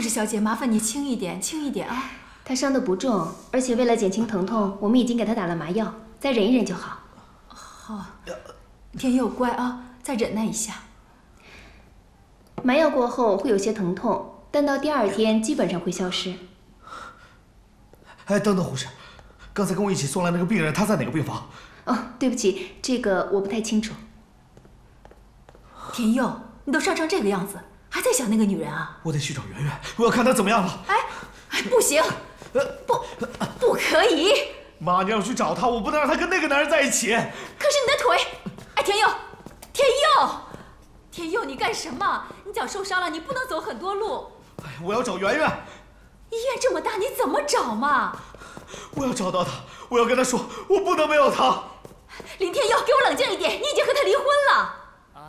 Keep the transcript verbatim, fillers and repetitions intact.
护士小姐，麻烦你轻一点，轻一点啊。 他伤得不重，而且为了减轻疼痛，我们已经给他打了麻药，再忍一忍就好。 好，天佑乖啊，再忍耐一下。 麻药过后会有些疼痛，但到第二天基本上会消失。 哎，等等，护士，刚才跟我一起送来那个病人，他在哪个病房？ 哦，对不起，这个我不太清楚。 天佑，你都伤成这个样子，还在想那个女人啊？ 我得去找圆圆，我要看她怎么样了。 哎，哎，不行，不，不可以！ 妈，你要去找她，我不能让她跟那个男人在一起。 可是你的腿，哎，天佑，天佑，天佑，你干什么？你脚受伤了，你不能走很多路。 哎，我要找圆圆。 医院这么大，你怎么找嘛？ 我要找到她，我要跟她说，我不能没有她。 林天佑，给我冷静一点，你已经和他离婚了。